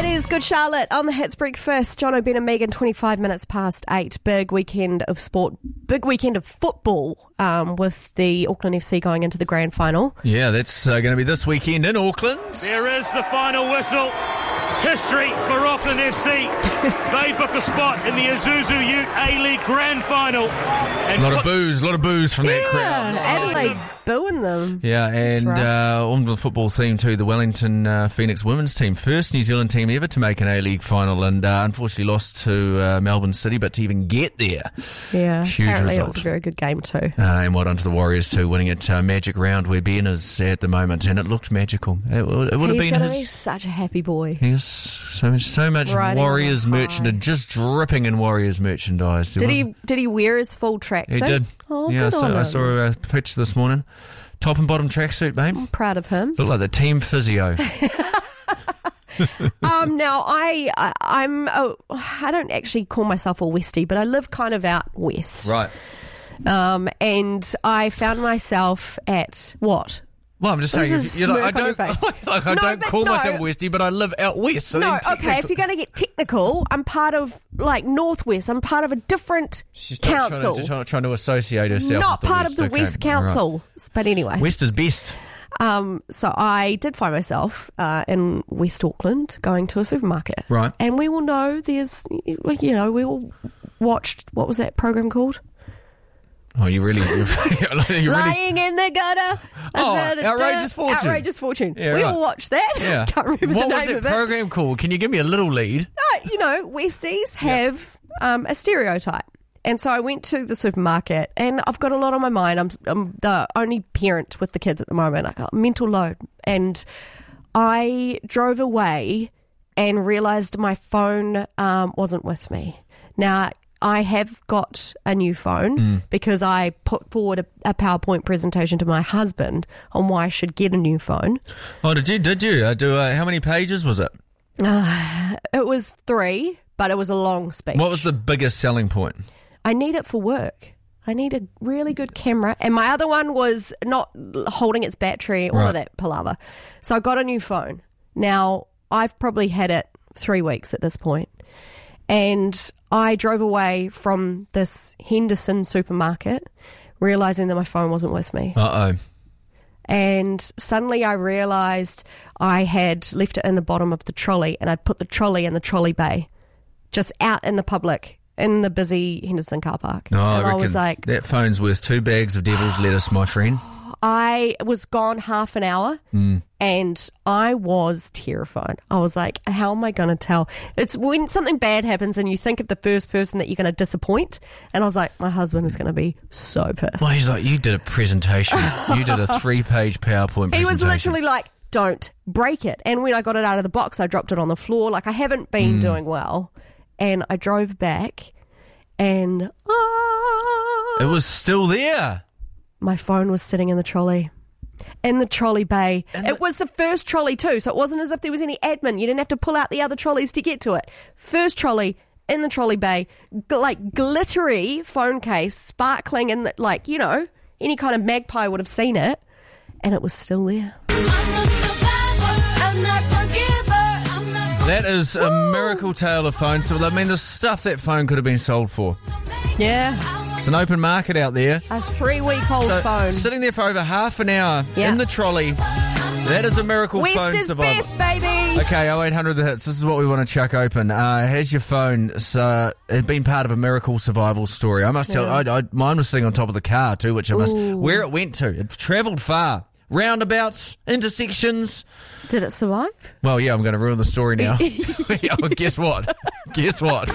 It is Good Charlotte on the Hits Breakfast. John O'Brien and Megan, 25 minutes past 8. Big weekend of sport, big weekend of football with the Auckland FC going into the grand final. Yeah, that's going to be this weekend in Auckland. There is the final whistle. History for Auckland FC. They book a spot in the Isuzu Ute A-League Grand Final. A lot of booze from that crowd. Adelaide booing them. Yeah, and on the football theme too, the Wellington Phoenix women's team, first New Zealand team ever to make an A-League final, and unfortunately lost to Melbourne City, but to even get there, huge apparently result. It was a very good game too. And well done to the Warriors too, winning at Magic Round where Ben is at the moment, and it looked magical. It would have been He's going to his. be such a happy boy. Yes, so much Riding Warriors on a high. merchandise, just dripping in Warriors merchandise. Did he wear his full tracksuit? He did. Oh, yeah, good on him. I saw a picture this morning. Top and bottom tracksuit, babe. I'm proud of him. Look like the team physio. Now I don't actually call myself a Westie, but I live kind of out west. Right. And I found myself at what? Well, I'm just saying, There's a you know, smirk I on your don't, face. I don't call myself Westie, but I live out west. So No, then okay, if you're going to get technical, I'm part of, Northwest. I'm part of a different she's council. trying to associate herself Not with the part West. of the Okay, West all right. Council. But anyway. West is best. So I did find myself in West Auckland going to a supermarket. Right. And we all know there's, we all watched, what was that program called? Oh, you're really Lying in the gutter. Oh, Outrageous Fortune. Outrageous Fortune. Yeah, we right. all watched that. Yeah. Can't remember what the was name that of it. program called? Can you give me a little lead? Westies have a stereotype. And so I went to the supermarket, and I've got a lot on my mind. I'm the only parent with the kids at the moment. I got a mental load. And I drove away and realised my phone wasn't with me. Now, I have got a new phone because I put forward a PowerPoint presentation to my husband on why I should get a new phone. Oh, did you? How many pages was it? It was 3, but it was a long speech. What was the biggest selling point? I need it for work. I need a really good camera. And my other one was not holding its battery, all of that palaver. So I got a new phone. Now, I've probably had it 3 weeks at this point. And I drove away from this Henderson supermarket, realising that my phone wasn't with me. Uh-oh. And suddenly I realised I had left it in the bottom of the trolley, and I'd put the trolley in the trolley bay, just out in the public, in the busy Henderson car park. No, and I reckon was like, that phone's worth 2 bags of devil's lettuce, my friend. I was gone half an hour and I was terrified. I was like, how am I going to tell? It's when something bad happens and you think of the first person that you're going to disappoint. And I was like, my husband is going to be so pissed. Well, he's like, you did a presentation. You did a 3-page PowerPoint presentation. He was literally like, don't break it. And when I got it out of the box, I dropped it on the floor. Like, I haven't been doing well. And I drove back and it was still there. my phone was sitting in the trolley. In the trolley bay. It was the first trolley too, so it wasn't as if there was any admin. You didn't have to pull out the other trolleys to get to it. First trolley in the trolley bay, glittery phone case, sparkling, and any kind of magpie would have seen it, and it was still there. That is a miracle tale of phones. So, I mean, the stuff that phone could have been sold for. Yeah, It's an open market out there. a 3-week-old phone. Sitting there for over half an hour Yeah. in the trolley. That is a miracle West phone is survival. best, baby. Okay, 0800 the hits. This is what we want to chuck open. Has your phone been part of a miracle survival story? I must tell mine was sitting on top of the car too, which where it went to. It travelled far. Roundabouts, intersections. Did it survive? Well, yeah, I'm going to ruin the story now. Yeah, well, guess what? Guess what?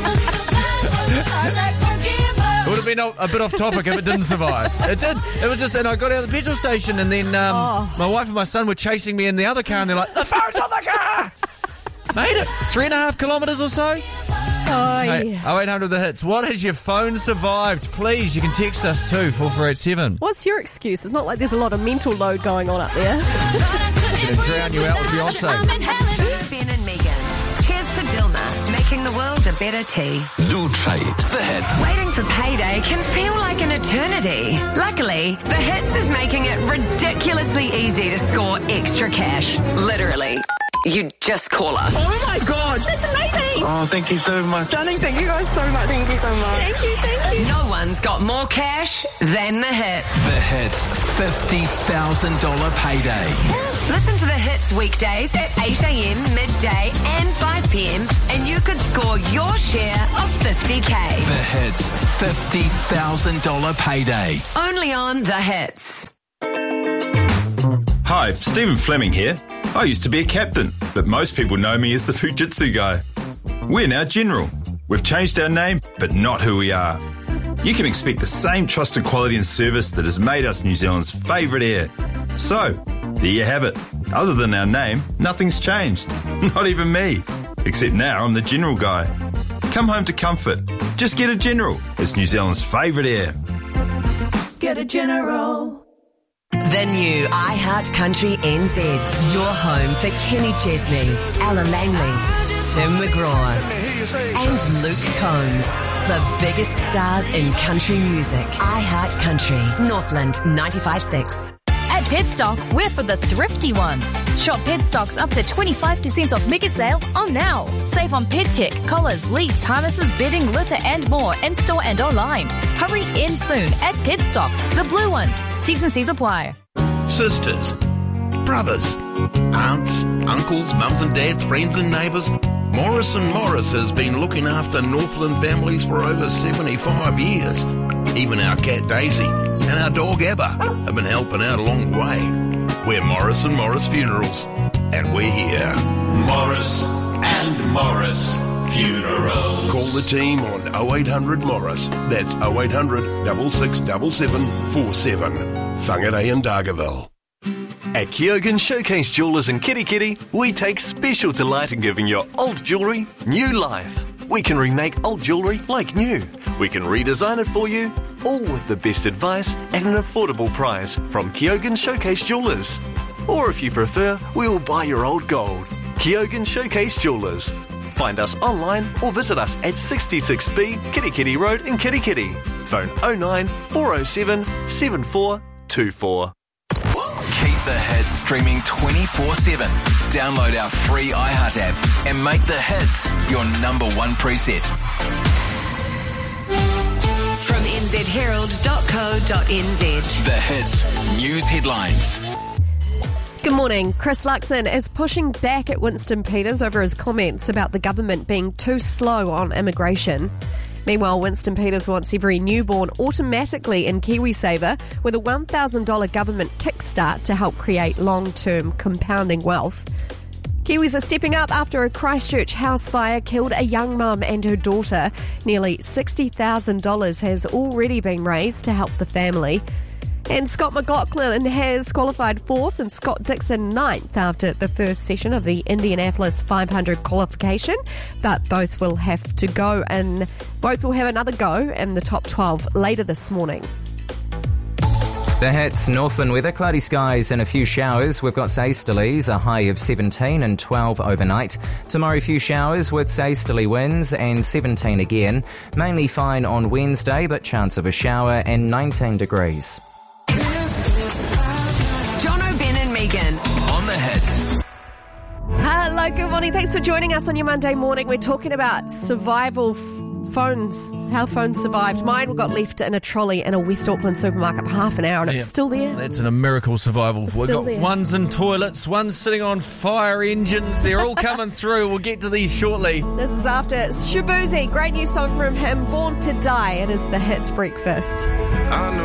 It would have been a bit off topic if it didn't survive. It did. It was just, and I got out of the petrol station, and then my wife and my son were chasing me in the other car, and they're like, "The phone's on the car!" Made it 3.5 kilometres or so. Oh, Hey, yeah. 0800 the hits. What has your phone survived? Please, you can text us too, 4487. What's your excuse? It's not like there's a lot of mental load going on up there. Going to drown you out with Beyonce. Ben and Megan. Cheers to Dilma, making the world a better tea. New trade. The hits. Waiting for payday can feel like an eternity. Luckily, The Hits is making it ridiculously easy to score extra cash. Literally. you just call us. Oh my God, that's amazing! Oh, thank you so much. Stunning, thank you guys so much. Thank you so much. Thank you. No one's got more cash than the Hits. The Hits $50,000 payday. Listen to the Hits weekdays at 8 a.m, midday and 5 p.m. and you could score your share of $50K. The Hits $50,000 payday. Only on the Hits. Hi, Stephen Fleming here. I used to be a captain, but most people know me as the Fujitsu guy. We're now General. We've changed our name, but not who we are. You can expect the same trusted quality and service that has made us New Zealand's favourite air. So, there you have it. Other than our name, nothing's changed. Not even me. Except now I'm the General guy. Come home to comfort. Just get a General. It's New Zealand's favourite air. Get a General. The new iHeart Country NZ. Your home for Kenny Chesney, Ella Langley, Tim McGraw, and Luke Combs. The biggest stars in country music. iHeart Country, Northland 95.6. At Petstock, we're for the thrifty ones. Shop Petstock's up to 25% off mega sale on now. Save on pet tech, collars, leads, harnesses, bedding, litter and more in-store and online. Hurry in soon at Petstock. The blue ones. T's and C's apply. Sisters, brothers, aunts, uncles, mums and dads, friends and neighbours. Morris & Morris has been looking after Northland families for over 75 years. Even our cat Daisy and our dog Abba have been helping out along the way. We're Morris & Morris Funerals, and we're here. Morris & Morris Funerals. Call the team on 0800 Morris. That's 0800 6677 47. Whangarei and Dargaville. At Kyogen Showcase Jewellers in Kirikiri, we take special delight in giving your old jewellery new life. We can remake old jewellery like new. We can redesign it for you, all with the best advice at an affordable price from Kyogen Showcase Jewellers. Or if you prefer, we will buy your old gold. Kyogen Showcase Jewellers. Find us online or visit us at 66B Kirikiri Road in Kirikiri. Phone 09 407 7424. Keep the Hits streaming 24/7. Download our free iHeart app and make the Hits your number one preset. From nzherald.co.nz. The Hits news headlines. Good morning. Chris Luxon is pushing back at Winston Peters over his comments about the government being too slow on immigration. Meanwhile, Winston Peters wants every newborn automatically in KiwiSaver with a $1,000 government kickstart to help create long-term compounding wealth. Kiwis are stepping up after a Christchurch house fire killed a young mum and her daughter. Nearly $60,000 has already been raised to help the family. And Scott McLaughlin has qualified 4th and Scott Dixon 9th after the first session of the Indianapolis 500 qualification. But both will have another go in the top 12 later this morning. The Hits, Northland weather, cloudy skies and a few showers. We've got Saesterlies, a high of 17 and 12 overnight. Tomorrow, a few showers with Saesterly winds and 17 again. Mainly fine on Wednesday, but chance of a shower and 19 degrees. Jono, Ben and Megan. On the Hits. Hello, good morning. Thanks for joining us on your Monday morning. We're talking about survival phones, how phones survived. Mine got left in a trolley in a West Auckland supermarket for half an hour and it's still there. That's a miracle survival. We've got ones in toilets, ones sitting on fire engines. They're all coming through. We'll get to these shortly. This is after Shabuzi. Great new song from him, Born to Die. It is the Hits Breakfast. I know